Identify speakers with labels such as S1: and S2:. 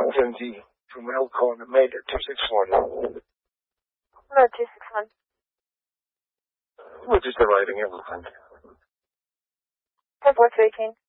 S1: Lindsay from Elkhorn and made it 261.
S2: No, 261.
S1: We're just arriving at 1.
S2: 10-4-13.